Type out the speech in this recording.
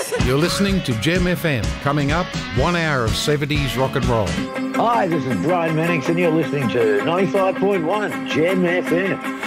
You're listening to Gem FM. Coming up, 1 hour of 70s rock and roll. Hi, this is Brian Mannix and you're listening to 95.1 Gem FM.